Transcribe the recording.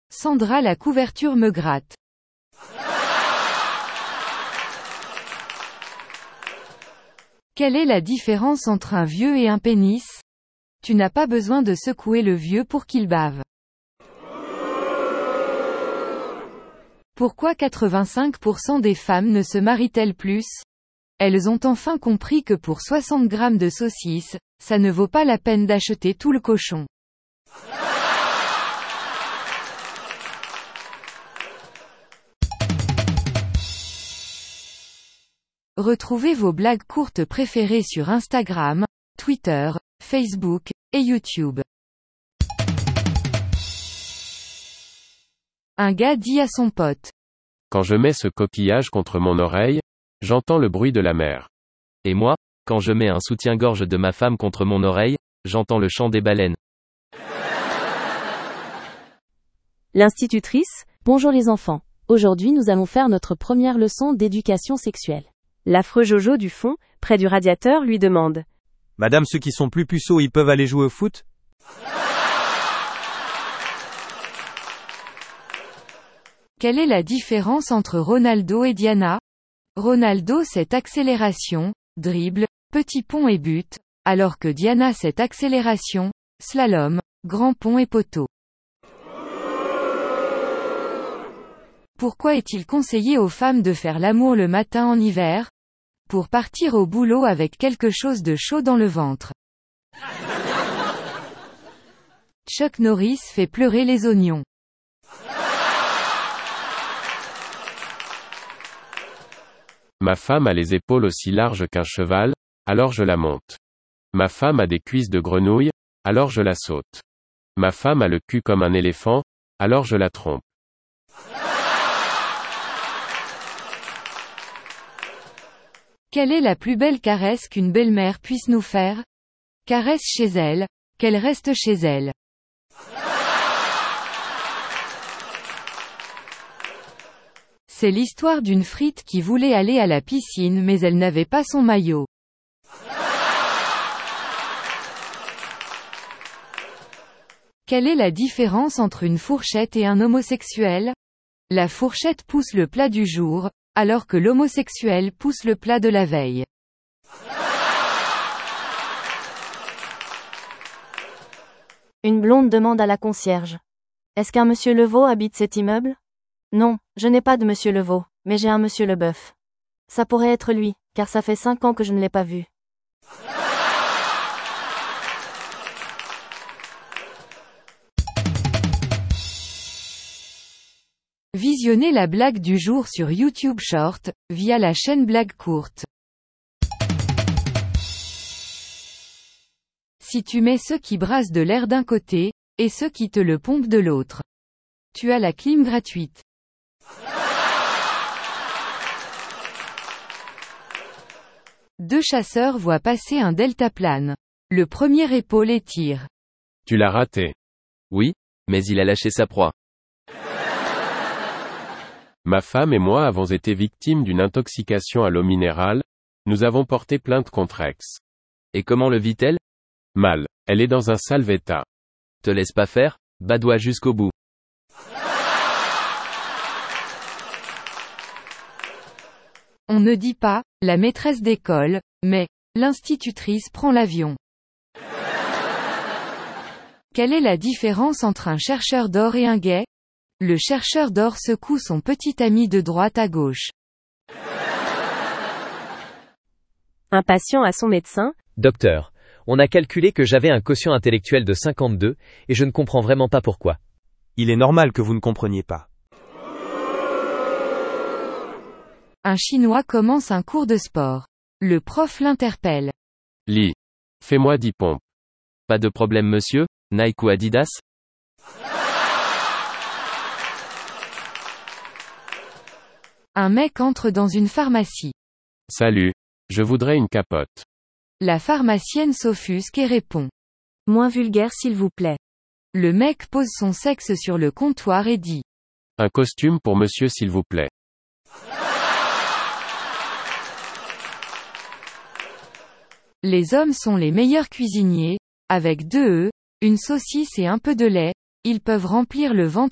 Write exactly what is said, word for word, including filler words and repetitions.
Sandra, la couverture me gratte. Quelle est la différence entre un vieux et un pénis? Tu n'as pas besoin de secouer le vieux pour qu'il bave. Pourquoi quatre-vingt-cinq pour cent des femmes ne se marient-elles plus? Elles ont enfin compris que pour soixante grammes de saucisses, ça ne vaut pas la peine d'acheter tout le cochon. Retrouvez vos blagues courtes préférées sur Instagram, Twitter, Facebook, et YouTube. Un gars dit à son pote. Quand je mets ce coquillage contre mon oreille, j'entends le bruit de la mer. Et moi, quand je mets un soutien-gorge de ma femme contre mon oreille, j'entends le chant des baleines. L'institutrice, bonjour les enfants. Aujourd'hui nous allons faire notre première leçon d'éducation sexuelle. L'affreux Jojo du fond, près du radiateur, lui demande. Madame, ceux qui sont plus puceaux, ils peuvent aller jouer au foot? Quelle est la différence entre Ronaldo et Diana? Ronaldo c'est accélération, dribble, petit pont et but, alors que Diana c'est accélération, slalom, grand pont et poteau. Pourquoi est-il conseillé aux femmes de faire l'amour le matin en hiver? Pour partir au boulot avec quelque chose de chaud dans le ventre. Chuck Norris fait pleurer les oignons. Ma femme a les épaules aussi larges qu'un cheval, alors je la monte. Ma femme a des cuisses de grenouille, alors je la saute. Ma femme a le cul comme un éléphant, alors je la trompe. Quelle est la plus belle caresse qu'une belle-mère puisse nous faire? Caresse chez elle, qu'elle reste chez elle. C'est l'histoire d'une frite qui voulait aller à la piscine mais elle n'avait pas son maillot. Quelle est la différence entre une fourchette et un homosexuel? La fourchette pousse le plat du jour, alors que l'homosexuel pousse le plat de la veille. Une blonde demande à la concierge. Est-ce qu'un monsieur Levaux habite cet immeuble? Non, je n'ai pas de monsieur Levaux, mais j'ai un monsieur Leboeuf. Ça pourrait être lui, car ça fait cinq ans que je ne l'ai pas vu. Visionnez la blague du jour sur YouTube Short, via la chaîne Blague Courte. Si tu mets ceux qui brassent de l'air d'un côté, et ceux qui te le pompent de l'autre, tu as la clim gratuite. Deux chasseurs voient passer un deltaplane. Le premier épaule et tire. Tu l'as raté. Oui, mais il a lâché sa proie. Ma femme et moi avons été victimes d'une intoxication à l'eau minérale, nous avons porté plainte contre Aix. Et comment le vit-elle? Mal. Elle est dans un sale état. Te laisse pas faire, badoie jusqu'au bout. On ne dit pas, la maîtresse d'école, mais, l'institutrice prend l'avion. Quelle est la différence entre un chercheur d'or et un gay? Le chercheur d'or secoue son petit ami de droite à gauche. Un patient à son médecin. Docteur, on a calculé que j'avais un quotient intellectuel de cinquante-deux, et je ne comprends vraiment pas pourquoi. Il est normal que vous ne compreniez pas. Un Chinois commence un cours de sport. Le prof l'interpelle. Lis. Fais-moi dix pompes. Pas de problème monsieur, Nike ou Adidas? Un mec entre dans une pharmacie. Salut. Je voudrais une capote. La pharmacienne s'offusque et répond. Moins vulgaire s'il vous plaît. Le mec pose son sexe sur le comptoir et dit. Un costume pour monsieur s'il vous plaît. Les hommes sont les meilleurs cuisiniers, avec deux œufs, une saucisse et un peu de lait, ils peuvent remplir le ventre